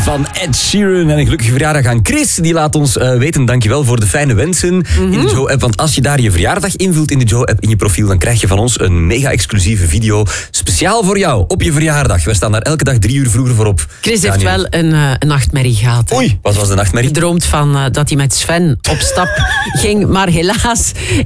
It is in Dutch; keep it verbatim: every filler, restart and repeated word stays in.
van Ed Sheeran. En een gelukkige verjaardag aan Chris. Die laat ons uh, weten, dankjewel voor de fijne wensen mm-hmm. in de Joe-app. Want als je daar je verjaardag invult in de Joe-app in je profiel, dan krijg je van ons een mega-exclusieve video. Speciaal voor jou, op je verjaardag. We staan daar elke dag drie uur vroeger voor op. Chris heeft ja, wel een, uh, een nachtmerrie gehad. Hè? Oei, wat was de nachtmerrie? Hij droomt van uh, dat hij met Sven op stap ging. Maar helaas